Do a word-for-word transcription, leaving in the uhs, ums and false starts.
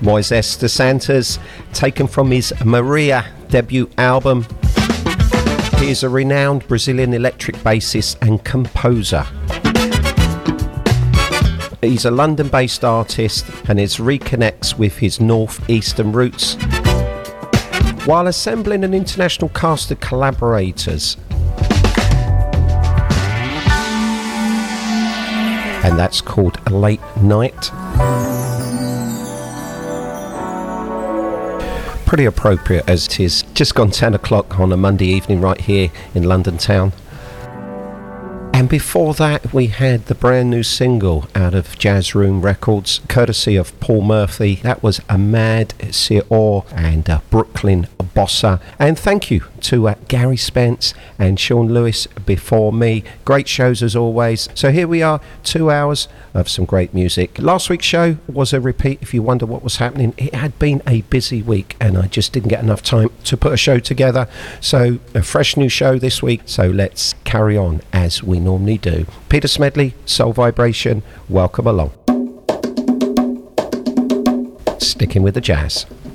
Moises dos Santos, taken from his Maria debut album. He is a renowned Brazilian electric bassist and composer. He's a London-based artist and is reconnects with his northeastern roots while assembling an international cast of collaborators. And that's called A Late Night. Pretty appropriate as it is just gone ten o'clock on a Monday evening right here in London town. And before that we had the brand new single out of Jazz Room Records, courtesy of Paul Murphy. That was Ahmad Sior and uh, Brooklyn Bossa. And thank you to uh, Gary Spence and Sean Lewis before me. Great shows as always. So here we are, two hours of some great music. Last week's show was a repeat. If you wonder what was happening, it had been a busy week and I just didn't get enough time to put a show together. So a fresh new show this week. So let's carry on as we normally do. Peter Smedley, Soul Vibration, welcome along. Sticking with the jazz.